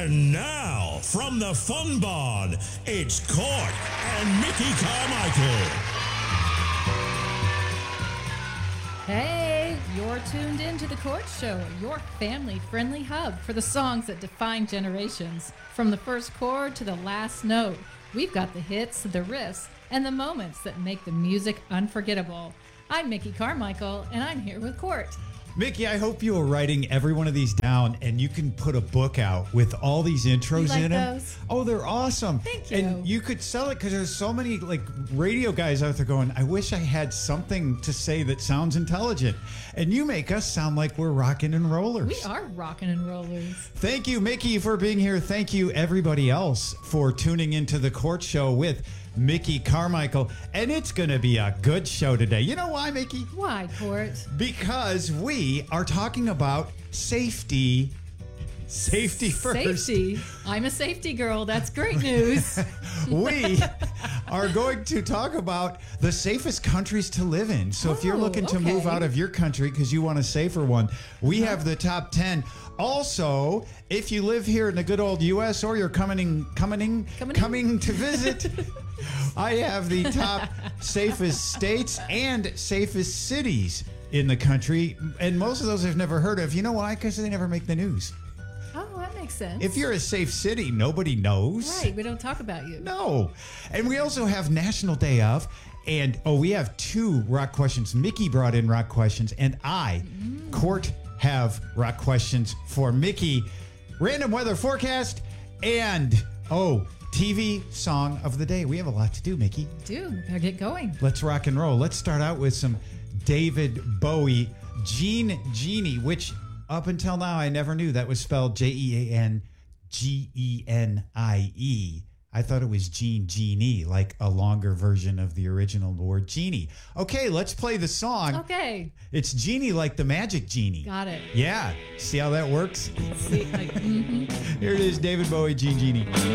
And now, from the Fun Barn, it's Court and Mickey Carmichael. Hey, you're tuned in to The Court Show, your family-friendly hub for the songs that define generations. From the first chord to the last note, we've got the hits, the riffs, and the moments that make the music unforgettable. I'm Mickey Carmichael, and I'm here with Court. Mickey, I hope you are writing every one of these down and you can put a book out with all these intros like in them. those? Oh, they're awesome. Thank you. And you could sell it because there's so many like radio guys out there going, I wish I had something to say that sounds intelligent. And you make us sound like we're rocking and rollers. We are rocking and rollers. Thank you, Mickey, for being here. Thank you, everybody else, for tuning into The Court Show with Mickey Carmichael. And it's going to be a good show today. You know why, Mickey? Why, Court? Because we are talking about safety. Safety first. Safety. I'm a safety girl. That's great news. We are going to talk about the safest countries to live in. So if you're looking to move out of your country because you want a safer one, we have the top 10. Also, if you live here in the good old U.S. or you're coming to visit, I have the top safest states and safest cities in the country. And most of those I've never heard of. You know why? Because they never make the news. Oh, that makes sense. If you're a safe city, nobody knows. Right, we don't talk about you. No. And we also have National Day of. And, we have 2 rock questions. Mickey brought in rock questions. And I, Court, have rock questions for Mickey. Random weather forecast. And, TV song of the day. We have a lot to do, Mickey. Dude, better get going. Let's rock and roll. Let's start out with some David Bowie. Genie, which up until now I never knew that was spelled Jeangenie. I thought it was Genie, like a longer version of the original word genie. Okay, let's play the song. Okay. It's Genie like the magic genie. Got it. Yeah. See how that works? See, Here it is, David Bowie, Genie.